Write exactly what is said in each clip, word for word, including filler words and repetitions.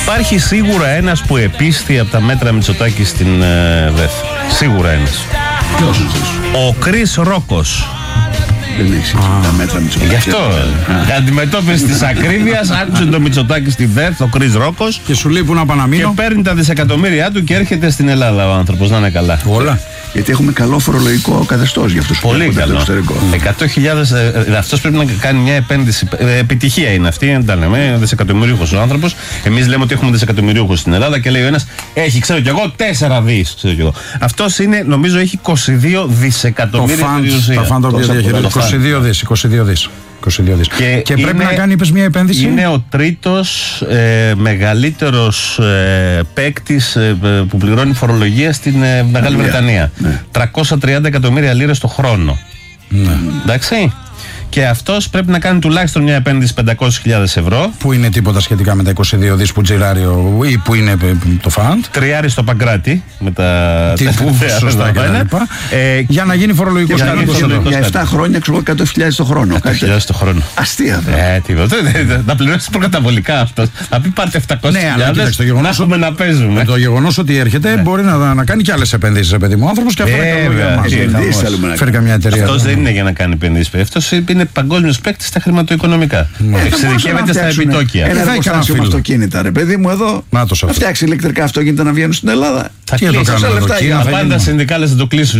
Υπάρχει σίγουρα ένας που επίστη από τα μέτρα Μητσοτάκη στην ε, ΔΕΘ. Σίγουρα ένας. Ποιος? Ο Κρίς Ρόκος. Δεν έχει τα μέτρα Μητσοτάκη. Γι' αυτό. Για αντιμετώπιση της ακρίβειας, άκουσε το Μητσοτάκη στη ΔΕΘ, ο Κρίς Ρόκος. Και σου λέει που να παναμείνω. Και παίρνει τα δισεκατομμύρια του και έρχεται στην Ελλάδα ο άνθρωπος, να είναι καλά. Όλα. Γιατί έχουμε καλό φορολογικό καθεστώς για αυτούς που Πολύ έρχονται από το καλό. εξωτερικό. εκατό χιλιάδες, ε, αυτός πρέπει να κάνει μια επένδυση. Ε, επιτυχία είναι αυτή, δεν τα λέμε. Δισεκατομμυρίουχος ο άνθρωπος. Εμείς λέμε ότι έχουμε δισεκατομμυρίουχους στην Ελλάδα και λέει ο ένας έχει, ξέρω κι εγώ, τέσσερα δις. Ξέρω κι εγώ. Αυτός είναι, νομίζω, έχει είκοσι δύο δισεκατομμύρια περιουσία. Τα φαντ τα οποία διαχειρίζονται. είκοσι δύο δις. είκοσι δύο δις. Και, και πρέπει είναι, να κάνει, είπες, μια επένδυση. Είναι ο τρίτος ε, μεγαλύτερος ε, παίκτης ε, που πληρώνει φορολογία στην ε, Μεγάλη Βρετανία. Ναι. τριακόσια τριάντα εκατομμύρια λίρες το χρόνο. Ναι. Εντάξει. Και αυτός πρέπει να κάνει τουλάχιστον μια επένδυση πεντακόσιες χιλιάδες ευρώ. Που είναι τίποτα σχετικά με τα είκοσι δύο δις που τζιράρει ο, ή που είναι το φαντ. Τριάρι στο Παγκράτη με τα. Τύπου, σωστά και τα λοιπά. Ε, για να γίνει φορολογικός κάτοικος εδώ. Για επτά χρόνια ξέρω εκατό χιλιάδες το χρόνο. εκατό χιλιάδες το χρόνο. Αστεία. Ε, τίποτα. Να πληρώσει προκαταβολικά αυτό. Να πει πάρτε επτακόσιες χιλιάδες. Να έχουμε να παίζουμε. Με το γεγονός ότι έρχεται μπορεί να κάνει και άλλες επενδύσεις, παιδί μου άνθρωπος, και αυτό είναι καλό για μας. Φέρει καμιά εταιρεία. Αυτός δεν είναι για να κάνει επενδύσεις. Αυτός είναι παγκόσμιος παίκτης στα χρηματοοικονομικά. Εξειδικεύεται στα επιτόκια. Ένα εργοστάσιο με αυτοκίνητα, ρε παιδί μου, εδώ. Να φτιάξει ηλεκτρικά αυτοκίνητα να βγαίνουν στην Ελλάδα. Θα κλείσουν λεφτά. Τα πάντα συνδικάλες θα το κλείσουν.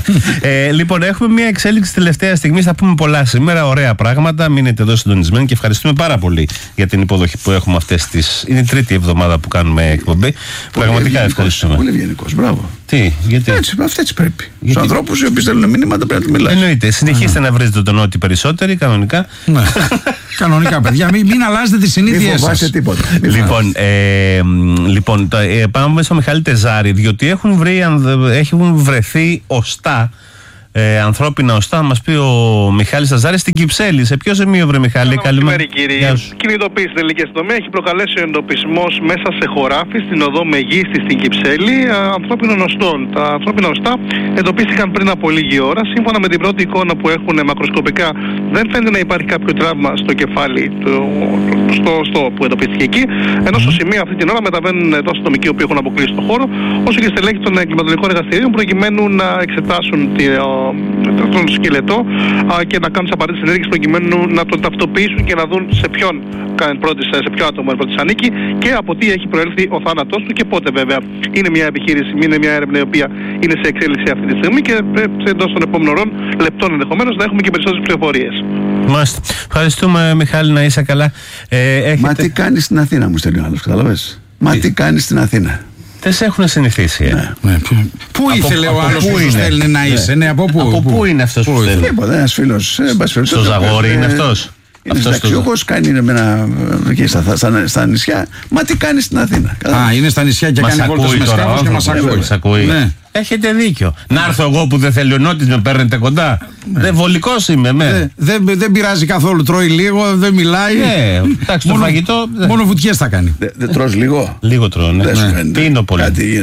Λοιπόν, έχουμε μια εξέλιξη τελευταία στιγμή. Θα πούμε πολλά σήμερα. Ωραία πράγματα. Μείνετε εδώ συντονισμένοι και ευχαριστούμε πάρα πολύ για την υποδοχή που έχουμε αυτές τις. Είναι η τρίτη εβδομάδα που κάνουμε εκπομπή. Πραγματικά ευχαριστούμε. Πολύ ευγενικός. Μπράβο. Τι, γιατί. Έτσι, αυτό έτσι πρέπει. Στους ανθρώπους οι οποίοι στέλνουν μηνύματα πρέπει να του μιλάς. Εννοείται. Συνεχίστε να βρίζετε τον Νότι περισσότεροι, κανονικά. Ναι. Κανονικά, παιδιά. Μην, μην αλλάζετε τις συνήθειες σας. Μην φοβάστε τίποτα. Λοιπόν, ε, λοιπόν το, ε, πάμε στο Μιχάλη Τεζάρη, διότι έχουν, βρει, έχουν βρεθεί οστά, ε, ανθρώπινα οστά, μας πει ο Μιχάλης Τεζάρης στην Κυψέλη. Σε ποιο σημείο, βρε Μιχάλη? Καλημέρα, κύριε. Κινητοποίηση στην ελληνική αστυνομία έχει προκαλέσει ο εντοπισμός μέσα σε χωράφι στην οδό Μεγίστη στην Κυψέλη ανθρώπινων οστών. Τα ανθρώπινα οστά εντοπίστηκαν πριν από λίγη ώρα. Σύμφωνα με την πρώτη εικόνα που έχουν μακροσκοπικά, δεν φαίνεται να υπάρχει κάποιο τραύμα στο κεφάλι του, στο οστό που εντοπίστηκε εκεί. Ενώ στο σημείο αυτή την ώρα μεταβαίνουν εδώ αστυνομικοί που έχουν αποκλείσει το χώρο, όσο και στελέχη των εγκληματολογικών εργαστηρίων προκειμένου να εξετάσουν τη, τον σκελετό α, και να κάνουν τις απαραίτητες ενέργειες προκειμένου να τον ταυτοποιήσουν και να δουν σε ποιον, πρώτης, σε ποιο άτομο πρώτης ανήκει και από τι έχει προέλθει ο θάνατός του και πότε, βέβαια. Είναι μια επιχείρηση, είναι μια έρευνα η οποία είναι σε εξέλιξη αυτή τη στιγμή και εντός των επόμενων λεπτών ενδεχομένως να έχουμε και περισσότερες πληροφορίες. Μάλιστα. Ευχαριστούμε, Μιχάλη, να είσαι καλά. Ε, έχετε... Μα τι κάνει στην Αθήνα, μου στέλνει ο άλλος, καταλαβες. Μα τι κάνει στην Αθήνα. Δεν σε έχουν συνηθίσει. Ε. Ναι. Ναι. Πού ήθελε ο άλλος που σου στέλνει να είσαι, ναι, από πού? Από πού είναι αυτός που στέλνει? Τίποτα, ένας φίλος. Στο Ζαγόρι είναι αυτός. Είναι συνταξιούχος, κάνει εμένα εκεί στα, στα, στα νησιά. Μα τι κάνει στην Αθήνα? Α, είναι στα νησιά και μας κάνει βόλτες με σκάφος και μας ακούει. Μας ακούει. Ναι. Έχετε δίκιο. Να έρθω εγώ που δεν θέλει ο Νότης, με παίρνετε κοντά. Ναι. Δεν βολικός είμαι, με. Δεν δε, δε πειράζει καθόλου. Τρώει λίγο, δεν μιλάει. Ναι, εντάξει, το φαγητό. Μόνο βουτιές θα κάνει. Δεν δε τρως λίγο. Λίγο τρώω, ναι. Πίνω πολύ.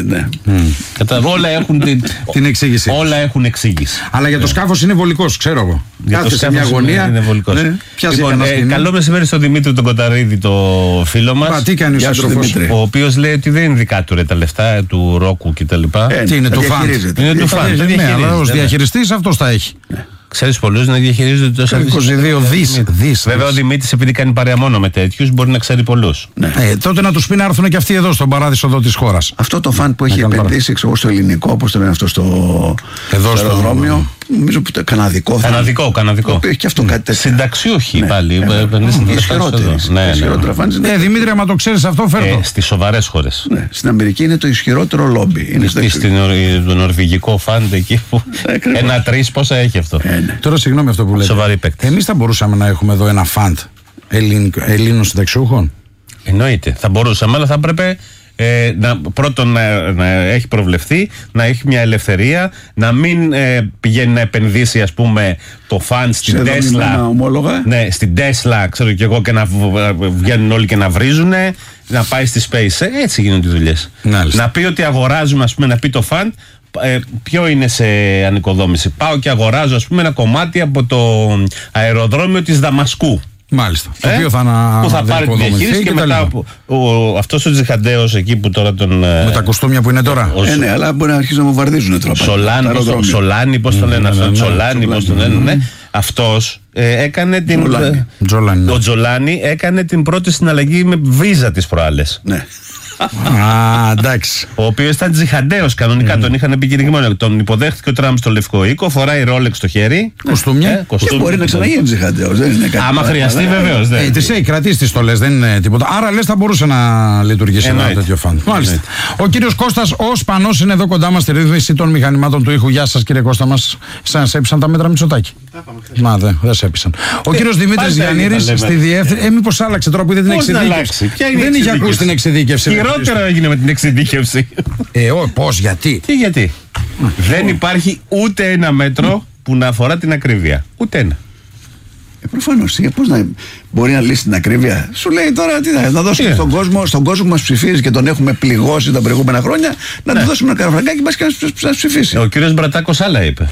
Όλα έχουν την εξήγηση. Όλα έχουν εξήγηση. Αλλά για το σκάφος είναι βολικός, ξέρω εγώ. Κάθεται σε μια γωνία. Είναι βολικός. Καλό μεσημέρι στον Δημήτρη τον Κοταρίδη, το φίλο μας. Τι κάνει ο σύντροφος? Ο οποίος λέει ότι δεν είναι δικά του τα λεφτά του Ρόκου κτλ. Τι είναι το φαντ? Είναι το φαντ. Ναι, αλλά ως διαχειριστής αυτός τα έχει. Ξέρεις πολλούς να διαχειρίζονται τόσα είκοσι δύο δις. Βέβαια ο Δημήτρης, επειδή κάνει παρέα μόνο με τέτοιους, μπορεί να ξέρει πολλούς. Ναι. Ε, τότε να τους πει να έρθουν και αυτοί εδώ στον παράδεισο εδώ της χώρας. Αυτό το φαντ που έχει επενδύσει ξέρω, στο ελληνικό, όπως το λένε αυτό στο, εδώ στο αεροδρόμιο. Νομίζω που το καναδικό. Καναδικό, καναδικό. Έχει και αυτό κάτι τέτοιο. Συνταξιούχοι ναι, πάλι. Ναι, ισχυρότεροι. Ναι, Δημήτρη, άμα το ξέρεις αυτό, φέρνω. Στις σοβαρές χώρες. Ναι, στην Αμερική είναι το ισχυρότερο λόμπι. Το νορβηγικό φαντ εκεί που. Ένα τρεις πόσα έχει αυτό. Τώρα συγγνώμη αυτό που λέτε. Σοβαρή παίκτη. Εμείς θα μπορούσαμε να έχουμε εδώ ένα φαντ Ελλήνων συνταξιούχων? Εννοείται. Θα μπορούσαμε, αλλά θα έπρεπε. Ε, να, πρώτον να, να έχει προβλεφθεί, να έχει μια ελευθερία, να μην ε, πηγαίνει να επενδύσει ας πούμε το φαν στην Τέσλα, ναι, στην Τέσλα ξέρω και εγώ, και να βγαίνουν όλοι και να βρίζουνε, να πάει στη Space, έτσι γίνονται οι δουλειές. Να πει ότι αγοράζουμε ας πούμε, να πει το φαν ε, ποιο είναι σε ανοικοδόμηση, πάω και αγοράζω ας πούμε ένα κομμάτι από το αεροδρόμιο της Δαμασκού. Μάλιστα. Ε? Το οποίο θα, να... που θα πάρει τη διαχείριση και, και μετά ο, αυτός ο Τζιχαντέος εκεί που τώρα τον. Με τα κουστούμια που είναι τώρα. Ο, ε, ναι, αλλά μπορεί να αρχίσει να βομβαρδίζουν τώρα. Σολάνι, Σολάνι, πώς τον λένε αυτό. Σολάνι, πώς τον λένε. Αυτός έκανε την. Ο Τζολάνι έκανε την πρώτη συναλλαγή με βίζα τις προάλλες. Ναι. Α, εντάξει. Ο οποίος ήταν τζιχαντέος κανονικά, mm. τον είχαν επικηρυγμένο. Τον υποδέχτηκε ο Τραμπ στο Λευκό Οίκο, φοράει ρόλεξ στο χέρι. Κοστούμια. Ε, και μπορεί να ξαναγίνει τζιχαντέος. Άμα χρειαστεί, βεβαίως. Ε, τις έχει κρατήσει τις στολές, δεν είναι τίποτα. Άρα λες θα μπορούσε να λειτουργήσει ένα τέτοιο φαν. Μάλιστα. Ο κύριος Κώστας, ο Σπανός, είναι εδώ κοντά μας στη ρύθμιση των μηχανημάτων του ήχου. Γεια σας, κύριε Κώστα μας. Σαν σε έπισαν τα μέτρα Μητσοτάκη. Μα δεν δε σε έπισαν. Ο κύριος Δημήτρης Γιαννήρης στη διεύθυνση. Ε, μήπως άλλαξε τώρα που είδε την εξειδίκευση. Δεν είχε ακούσει την εξειδίκευση. Χειρότερο έγινε με την εξειδίκευση. Ε, ό, πώς, γιατί. Τι γιατί. Δεν υπάρχει ούτε ένα μέτρο που να αφορά την ακρίβεια. Ούτε ένα. Ε, προφανώς. Πώς να μπορεί να λύσει την ακρίβεια. Σου λέει τώρα τι θα να δώσουμε yeah. στον κόσμο, στον κόσμο που μας ψηφίζει και τον έχουμε πληγώσει τα προηγούμενα χρόνια, να ναι. του δώσουμε ένα καραφραγκάκι μας και να μας ψηφίσει. Ο κύριος Μπρατάκος άλλα είπε.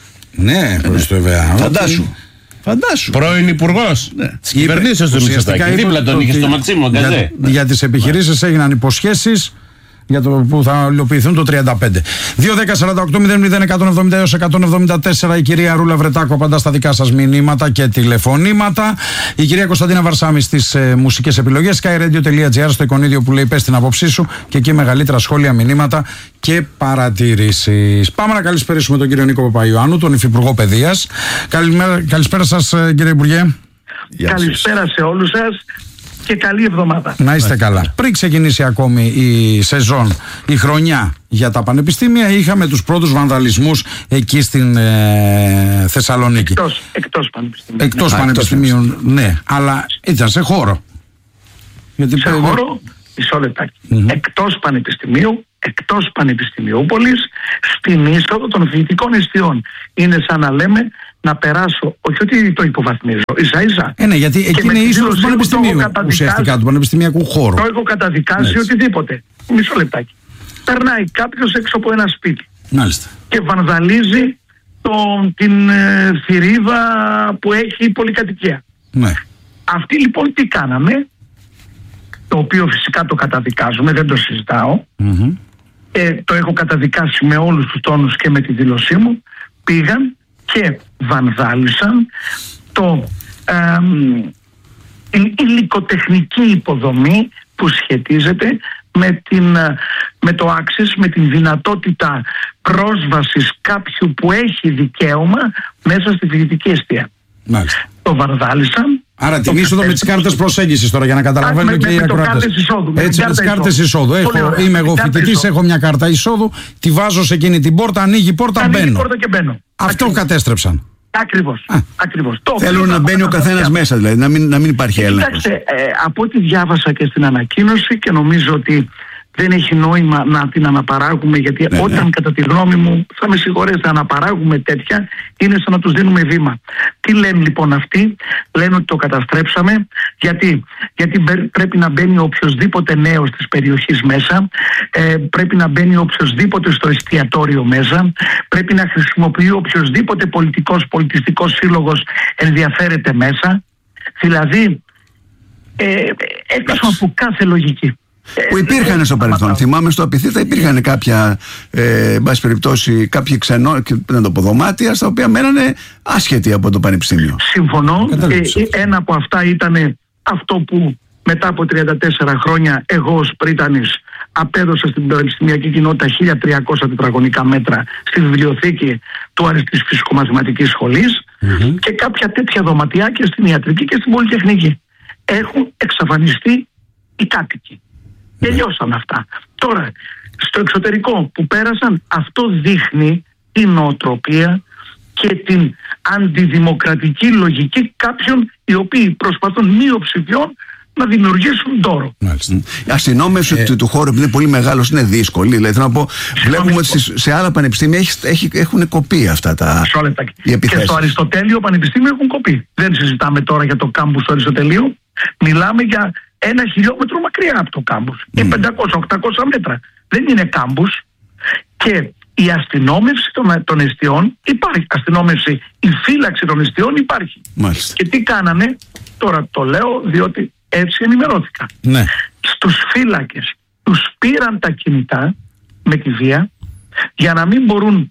Ναι, προς το βέβαια. Φαντάσου. Φαντάσου. Πρώην υπουργός ναι. της κυβερνήσεως του Μητσοτάκη. Δίπλα τον είχε στο Μαξίμο Γκαζέ. Για, για τις επιχειρήσεις έγιναν υποσχέσεις για το που θα υλοποιηθούν το τριάντα πέντε. δύο δέκα σαράντα οκτώ μηδέν μηδέν εκατόν εβδομήντα έως εκατόν εβδομήντα τέσσερα η κυρία Ρούλα Βρετάκο απαντά στα δικά σας μηνύματα και τηλεφωνήματα. Η κυρία Κωνσταντίνα Βαρσάμι στις ε, μουσικές επιλογές. skyradio.gr στο εικονίδιο που λέει πες την άποψή σου και εκεί μεγαλύτερα σχόλια, μηνύματα και παρατηρήσεις. Πάμε να καλησπέρισουμε τον κύριο Νίκο Παπαϊωάννου, τον Υφυπουργό Παιδείας. Καλημέρα, καλησπέρα σας κύριε Υπουργέ. Καλησπέρα σε όλους σας. Και καλή εβδομάδα. Να είστε καλά. Πριν ξεκινήσει ακόμη η σεζόν, η χρονιά για τα πανεπιστήμια, είχαμε τους πρώτους βανδαλισμούς εκεί στην ε, Θεσσαλονίκη. Εκτός, εκτός πανεπιστημίων. Εκτός ναι, πανεπιστημίων, ναι. ναι. Αλλά ήταν σε χώρο. Γιατί σε πέρα... χώρο, μισό λεπτάκι. Mm-hmm. Εκτός πανεπιστημίου, εκτός πανεπιστημιούπολης, στην είσοδο των φοιτητικών εστιών. Είναι σαν να λέμε να περάσω, όχι ότι το υποβαθμίζω, ίσα ίσα. Ε, ναι, γιατί εκεί είναι η είσοδος του πανεπιστημίου, ουσιαστικά του πανεπιστημιακού χώρου. Το έχω καταδικάσει ναι, οτιδήποτε. Μισό λεπτάκι. Περνάει κάποιος έξω από ένα σπίτι. Μάλιστα. Και βανδαλίζει το, την ε, θηρίδα που έχει η πολυκατοικία. Ναι. Αυτοί λοιπόν τι κάναμε, το οποίο φυσικά το καταδικάζουμε, δεν το συζητάω. Mm-hmm. Ε, το έχω καταδικάσει με όλους τους τόνους και με τη δήλωσή μου. Πήγαν και βανδάλισαν το ε, η υλικοτεχνική υποδομή που σχετίζεται με, την, με το άξις, με την δυνατότητα πρόσβασης κάποιου που έχει δικαίωμα μέσα στη φοιτητική εστία. Μάλιστα. Το βανδάλισαν. Άρα την είσοδο με τις κάρτες προσέγγισης τώρα για να καταλαβαίνουν και οι ακροατές. Έτσι, με τις κάρτες εισόδου. Έχω, είμαι εγώ φοιτητής, έχω μια κάρτα εισόδου, τη βάζω σε εκείνη την πόρτα, ανοίγει η πόρτα, ανοίγει μπαίνω. Πόρτα και μπαίνω. Αυτό ακριβώς κατέστρεψαν. Ακριβώς. Ακριβώς. Θέλουν να μπαίνει ο καθένας μέσα, δηλαδή, να μην, να μην υπάρχει έλεγχος. Κοιτάξτε, ε, από ό,τι διάβασα και στην ανακοίνωση και νομίζω ότι δεν έχει νόημα να την αναπαράγουμε, γιατί ναι, όταν ναι. κατά τη γνώμη μου, θα με συγχωρέσετε, αναπαράγουμε τέτοια, είναι σαν να τους δίνουμε βήμα. Τι λένε λοιπόν αυτοί? Λένε ότι το καταστρέψαμε. Γιατί, γιατί πρέπει να μπαίνει οποιοσδήποτε νέος της περιοχής μέσα, ε, πρέπει να μπαίνει οποιοσδήποτε στο εστιατόριο μέσα, πρέπει να χρησιμοποιεί οποιοσδήποτε πολιτικός, πολιτιστικός σύλλογος ενδιαφέρεται μέσα. Δηλαδή, ε, έξω από κάθε λογική. Που υπήρχαν στο παρελθόν. Θυμάμαι στο Απιθύτα υπήρχαν κάποια, ε, εν πάση περιπτώσει, κάποιοι ξενό, να το πω, δωμάτια, στα οποία μένανε άσχετοι από το πανεπιστήμιο. Συμφωνώ. Ε, ένα από αυτά ήταν αυτό που μετά από τριάντα τέσσερα χρόνια εγώ ως πρίτανης απέδωσα στην πανεπιστημιακή κοινότητα χίλια τριακόσια τετραγωνικά μέτρα στη βιβλιοθήκη του Αριστής Φυσικομαθηματικής Σχολής mm-hmm. και κάποια τέτοια δωματιάκια στην ιατρική και στην πολυτεχνική. Έχουν εξαφανιστεί οι κάτοικοι. Τελειώσαν αυτά. Τώρα, στο εξωτερικό που πέρασαν, αυτό δείχνει την νοοτροπία και την αντιδημοκρατική λογική κάποιων οι οποίοι προσπαθούν μειοψηφιών να δημιουργήσουν τόρο. Η αστυνόμευση ε, του, του χώρου, επειδή είναι πολύ μεγάλος, είναι δύσκολη. Δηλαδή, θέλω να πω, βλέπουμε ότι σε, σε άλλα πανεπιστήμια έχει, έχει, έχουν κοπεί αυτά τα οι και στο Αριστοτέλειο Πανεπιστήμιο έχουν κοπεί. Δεν συζητάμε τώρα για το κάμπους του Αριστοτελείου. Μιλάμε για ένα χιλιόμετρο μακριά από το κάμπους. Mm. Και πεντακόσια οχτακόσια μέτρα. Δεν είναι κάμπους. Και Η αστυνόμευση των, των εστιών υπάρχει. Αστυνόμευση, η φύλαξη των εστιών υπάρχει. Μάλιστα. Και τι κάνανε, τώρα το λέω διότι έτσι ενημερώθηκα. Ναι. Στους φύλακες τους πήραν τα κινητά με τη βία για να μην μπορούν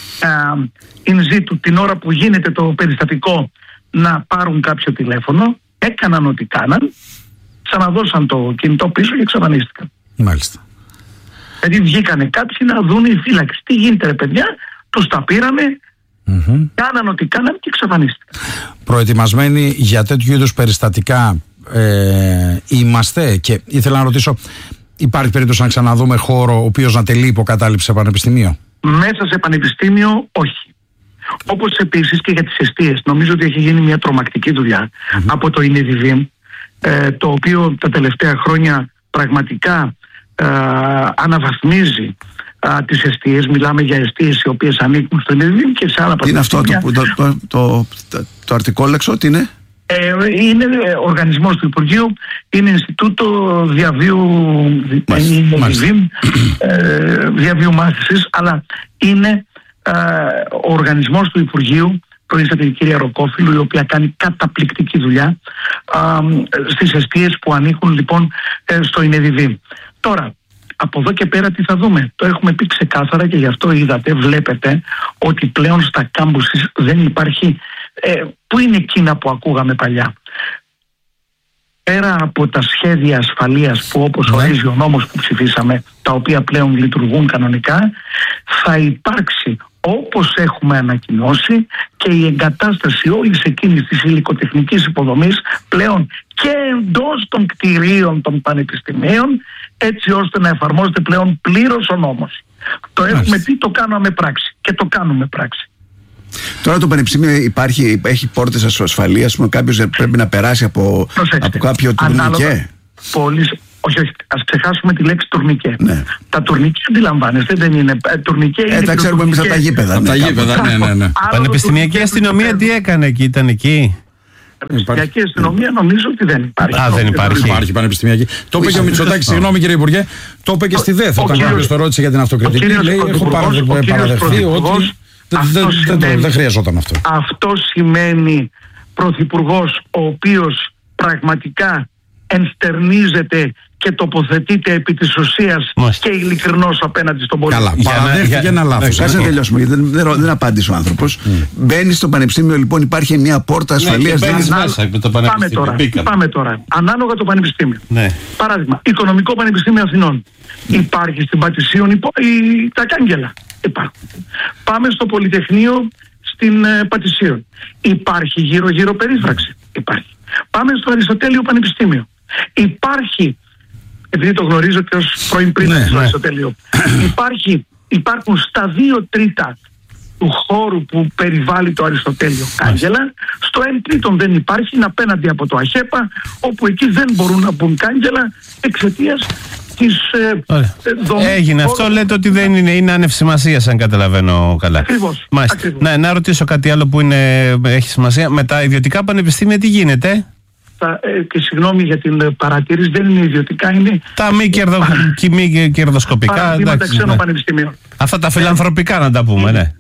in situ την ώρα που γίνεται το περιστατικό να πάρουν κάποιο τηλέφωνο. Έκαναν ό,τι κάναν, ξαναδώσαν το κινητό πίσω και εξαφανίστηκαν. Μάλιστα. Δηλαδή βγήκανε κάποιοι να δουν οι φύλακες. Τι γίνεται ρε παιδιά, τους τα πήρανε, mm-hmm. κάναν ό,τι κάναν και εξαφανίστηκαν. Προετοιμασμένοι για τέτοιου είδους περιστατικά ε, είμαστε, και ήθελα να ρωτήσω, υπάρχει περίπτωση να ξαναδούμε χώρο ο οποίος να τελεί υποκατάληψη σε πανεπιστήμιο? Μέσα σε πανεπιστήμιο όχι. Όπως επίσης και για τις εστίες. Νομίζω ότι έχει γίνει μια τρομακτική δουλειά mm-hmm. από το ΙΝΕΔΙΒΙΜ, ε, το οποίο τα τελευταία χρόνια πραγματικά ε, αναβαθμίζει ε, τις εστίες. Μιλάμε για εστίες οι οποίες ανήκουν στο ΙΝΕΔΙΒΙΜ και σε άλλα πανεπιστήμια. Είναι αυτό το, το, το, το, το αρτικόλεξο, τι είναι? Ε, είναι οργανισμός του Υπουργείου, είναι Ινστιτούτο Διαβίου ΙΝΕΔΙΒΙΜ, ε, Διαβίου Μάθησης, αλλά είναι ε, ο οργανισμός του Υπουργείου. Προείσταται η κυρία Ροκόφιλου, η οποία κάνει καταπληκτική δουλειά α, στις εστίες που ανήκουν λοιπόν ε, στο ΙΝΕΔΙΒΙΜ. Τώρα, από εδώ και πέρα τι θα δούμε? Το έχουμε πει ξεκάθαρα και γι' αυτό είδατε, βλέπετε ότι πλέον στα κάμπουσες δεν υπάρχει. Ε, πού είναι εκείνα που ακούγαμε παλιά? Πέρα από τα σχέδια ασφαλείας που όπως ορίζει ο νόμος που ψηφίσαμε, τα οποία πλέον λειτουργούν κανονικά, θα υπάρξει, όπως έχουμε ανακοινώσει, και η εγκατάσταση όλης εκείνης της υλικοτεχνικής υποδομής πλέον και εντός των κτηρίων των πανεπιστημίων, έτσι ώστε να εφαρμόζεται πλέον πλήρως ο νόμος. Το έχουμε πει, το κάναμε πράξη και το κάνουμε πράξη. Τώρα το πανεπιστήμιο υπάρχει, έχει πόρτες ασφαλείας, κάποιος πρέπει να περάσει από, από κάποιο τουρνικέ? Πολύ, όχι, όχι, ας ξεχάσουμε τη λέξη τουρνικέ. Ναι. Τα τουρνικέ αντιλαμβάνεστε, δεν είναι τουρνικέ. Ε, τα ξέρουμε εμείς από τα γήπεδα. Από τα γήπεδα, ναι, ναι, ναι. Πανεπιστημιακή αστυνομία τι έκανε εκεί, ήταν εκεί? Πανεπιστημιακή αστυνομία νομίζω ότι δεν υπάρχει. Α, δεν υπάρχει. Υπάρχει πανεπιστημιακή. Το είπε και ο Μητσοτάκης, συγγνώμη κύριε Υπουργέ, το είπε και στη ΔΕΘ όταν κάποιος το ρώτησε για την αυτοκριτική. Λέει, έχω παραδεχθεί ότι δεν χρειαζόταν αυτό. Αυτό σημαίνει πρωθυπουργός ο οποίος πραγματικά ενστερνίζεται και τοποθετείται επί της ουσίας και ειλικρινώς απέναντι στον πολίτη. Καλά, παραδέχτηκε ένα λάθος. Κάτσε να τελειώσουμε, γιατί δεν, δεν, δεν απάντησε ο άνθρωπος. Mm. Μπαίνει στο πανεπιστήμιο, λοιπόν, υπάρχει μια πόρτα ασφαλείας. Ναι, μέσα, το πάμε, τώρα, πάμε τώρα. Ανάλογα το πανεπιστήμιο. Ναι. Παράδειγμα, Οικονομικό Πανεπιστήμιο Αθηνών. Mm. Υπάρχει στην Πατησίων υπό, η, τα κάγκελα. Υπάρχουν. Πάμε στο Πολυτεχνείο στην ε, Πατησίων. Υπάρχει γύρω-γύρω περίφραξη. Υπάρχει. Πάμε στο Αριστοτέλειο Πανεπιστήμιο. Υπάρχει, επειδή το γνωρίζω και ως πρώην πρίτανης στο Αριστοτέλειο, υπάρχει, υπάρχουν στα δύο τρίτα του χώρου που περιβάλλει το Αριστοτέλειο κάγκελα. Στο ένα τρίτον δεν υπάρχει, είναι απέναντι από το ΑΧΕΠΑ, όπου εκεί δεν μπορούν να μπουν κάγκελα εξαιτίας της ε, δομής. Έγινε αυτό, χώρου... λέτε ότι δεν είναι, είναι άνευ σημασίας, αν καταλαβαίνω καλά. Ακριβώς. Ακριβώς. Να, να ρωτήσω κάτι άλλο που είναι, έχει σημασία. Με τα ιδιωτικά πανεπιστήμια τι γίνεται? Τα, ε, και συγγνώμη για την παρατήρηση, δεν είναι ιδιωτικά, είναι τα μη, κερδο, και μη κερδοσκοπικά. Παραδείγματα ξένων πανεπιστημίων. Αυτά τα φιλανθρωπικά να τα πούμε, ναι.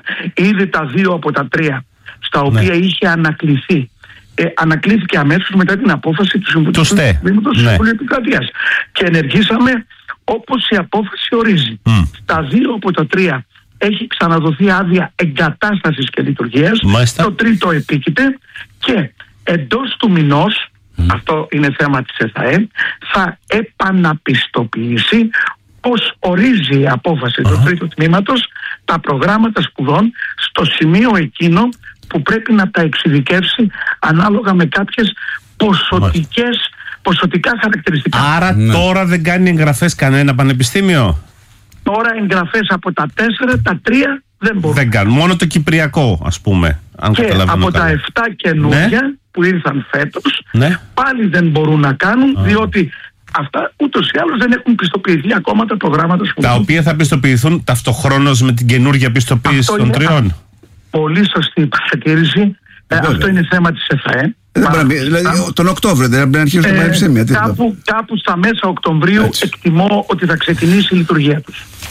Ήδη τα δύο από τα τρία στα οποία ναι. είχε ανακληθεί. Ε, ανακλήθηκε αμέσως μετά την απόφαση του Συμβουλίου του Συμβουλίου Επικρατείας. Και ενεργήσαμε όπως η απόφαση ορίζει. Mm. Στα δύο από τα τρία έχει ξαναδοθεί άδεια εγκατάστασης και λειτουργίας. Μάλιστα. Το τρίτο επίκειται και εντός του μηνός, mm. αυτό είναι θέμα της ΕΘΑΕ, θα επαναπιστοποιήσει, πώς ορίζει η απόφαση uh-huh. του τρίτου τμήματος, τα προγράμματα σπουδών στο σημείο εκείνο που πρέπει να τα εξειδικεύσει ανάλογα με κάποιες ποσοτικές, ποσοτικά χαρακτηριστικά. Άρα ναι. τώρα δεν κάνει εγγραφές κανένα πανεπιστήμιο? Τώρα εγγραφές από τα τέσσερα, τα τρία δεν μπορούν. Δεν κάνουν, μόνο το Κυπριακό, ας πούμε. Αν και από τα εφτά καινούργια ναι. που ήρθαν φέτος, ναι. πάλι δεν μπορούν να κάνουν, ah. διότι αυτά ούτως ή άλλως δεν έχουν πιστοποιηθεί ακόμα τα προγράμματα σπουδών. Τα οποία θα πιστοποιηθούν ταυτοχρόνως με την καινούργια πιστοποίηση αυτό των είναι, τριών. Α, πολύ σωστή παρατήρηση. Ε, αυτό είναι θέμα της ΕΘΑΕ. Δηλαδή τον Οκτώβριο δεν πρέπει να αρχίσουν τα πανεπιστήμια. Κάπου, κάπου στα μέσα Οκτωβρίου έτσι. Εκτιμώ ότι θα ξεκινήσει η λειτουργία τους.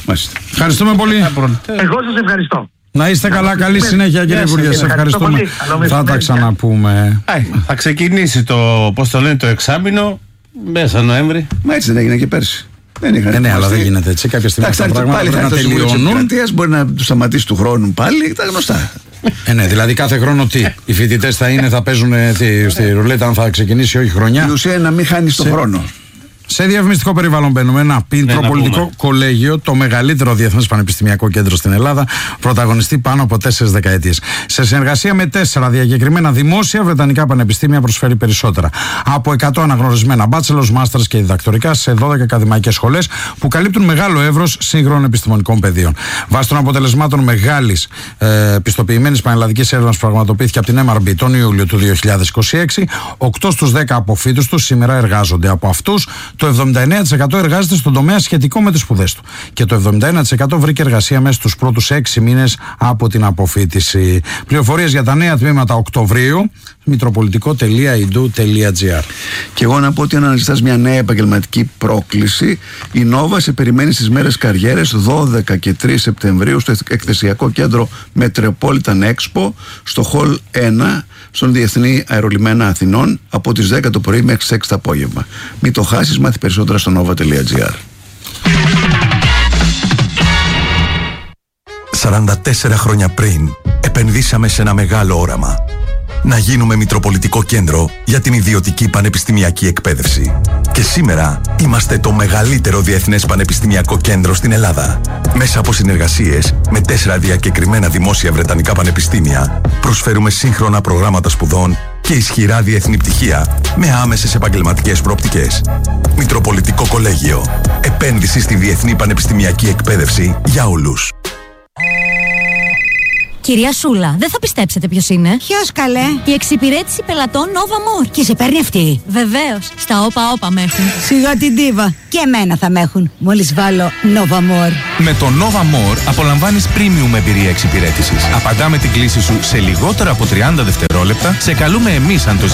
Μάλιστα. Ευχαριστούμε πολύ. Εγώ σας ευχαριστώ. Να είστε καλά, καλή συνέχεια κύριε Υπουργέ. Σας ευχαριστούμε. Θα τα ξαναπούμε. Θα ξεκινήσει το, πώς το λένε, το εξάμηνο μέσα Νοέμβρη. Μα έτσι δεν έγινε και πέρσι. Δεν είχαν ε, ναι, αλλά δεν γίνεται έτσι. Κάποια στιγμή αυτά τα πράγματα πρέπει να τελειώνουν. Μπορεί να του σταματήσει του χρόνου πάλι, τα γνωστά. Ε, ναι, δηλαδή κάθε χρόνο τι. Οι φοιτητές θα είναι, θα παίζουν τι, στη ρουλέτα αν θα ξεκινήσει όχι χρονιά. Η ουσία είναι να μην χάνει τον χρόνο. Σε διαφημιστικό περιβάλλον μπαίνουμε. Ένα Μητροπολιτικό ναι, Κολέγιο, το μεγαλύτερο διεθνές πανεπιστημιακό κέντρο στην Ελλάδα, πρωταγωνιστεί πάνω από τέσσερις δεκαετίες. Σε συνεργασία με τέσσερα διακεκριμένα δημόσια βρετανικά πανεπιστήμια, προσφέρει περισσότερα. Από εκατό αναγνωρισμένα bachelors, masters και διδακτορικά σε δώδεκα ακαδημαϊκές σχολές που καλύπτουν μεγάλο εύρος σύγχρονων επιστημονικών πεδίων. Βάσει των αποτελεσμάτων μεγάλης ε, πιστοποιημένης πανελλαδικής έρευνας που πραγματοποιήθηκε από την εμ αρ μπι τον Ιούλιο του δύο χιλιάδες είκοσι έξι, οκτώ στους δέκα αποφύτους τους σήμερα εργάζονται. Από αυτούς, το εβδομήντα εννέα τοις εκατό εργάζεται στον τομέα σχετικό με τις σπουδές του. Και το εβδομήντα ένα τοις εκατό βρήκε εργασία μέσα στους πρώτους έξι μήνες από την αποφύτιση. Πληροφορίες για τα νέα τμήματα Οκτωβρίου, μητροπολιτικό τελεία ι ντι ου τελεία τζι άρ. Και εγώ να πω ότι αν αναζητάς μια νέα επαγγελματική πρόκληση, η Νόβα σε περιμένει στις μέρες καριέρες δώδεκα και τρεις Σεπτεμβρίου στο εκθεσιακό κέντρο Metropolitan Expo, στο Hall ένα, στον Διεθνή Αερολιμένα Αθηνών, από τις δέκα το πρωί μέχρι τις έξι το απόγευμα. Μην το χάσεις, μάθει περισσότερα στο nova τελεία τζι άρ. σαράντα τέσσερα χρόνια πριν επενδύσαμε σε ένα μεγάλο όραμα. Να γίνουμε Μητροπολιτικό Κέντρο για την ιδιωτική πανεπιστημιακή εκπαίδευση. Και σήμερα είμαστε το μεγαλύτερο διεθνές πανεπιστημιακό κέντρο στην Ελλάδα. Μέσα από συνεργασίες με τέσσερα διακεκριμένα δημόσια βρετανικά πανεπιστήμια, προσφέρουμε σύγχρονα προγράμματα σπουδών και ισχυρά διεθνή πτυχία με άμεσες επαγγελματικές προοπτικές. Μητροπολιτικό Κολέγιο. Επένδυση στη διεθνή πανεπιστημιακή εκπαίδευση για όλους. Κυρία Σούλα, δεν θα πιστέψετε ποιος είναι. Ποιος καλέ? Η εξυπηρέτηση πελατών Nova More. Και σε παίρνει αυτή? Βεβαίως. Στα όπα όπα με έχουν. Σιγά την τίβα. Και εμένα θα με έχουν. Μόλις βάλω Nova More. Με το Nova More απολαμβάνεις premium εμπειρία εξυπηρέτησης. Απαντάμε την κλήση σου σε λιγότερα από τριάντα δευτερόλεπτα. Σε καλούμε εμείς αν το ζητάς.